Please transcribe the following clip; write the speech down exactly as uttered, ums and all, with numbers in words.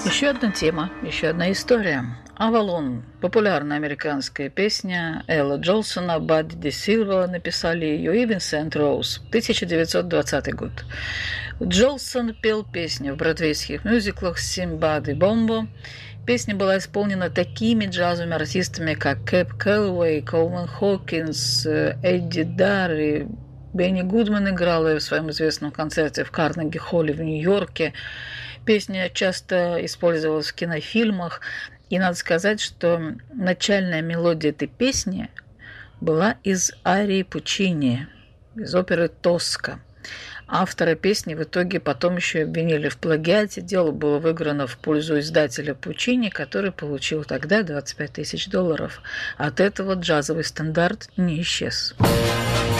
Еще одна тема, еще одна история. «Авалон» – популярная американская песня Элла Джолсона, Бадди Ди Силва написали ее, и Винсент Роуз, тысяча девятьсот двадцатый год. Джолсон пел песню в бродвейских мюзиклах «Симбад» и «Бомбо». Песня была исполнена такими джазовыми артистами, как Кэп Кэллоуэй, Коулман Хокинс, Эдди Дарр и Бенни Гудман играл ее в своем известном концерте в Карнеги-холле в Нью-Йорке. Песня часто использовалась в кинофильмах, и надо сказать, что начальная мелодия этой песни была из арии Пучини, из оперы «Тоска». Автора песни в итоге потом еще обвинили в плагиате. Дело было выиграно в пользу издателя Пучини, который получил тогда двадцать пять тысяч долларов. От этого джазовый стандарт не исчез.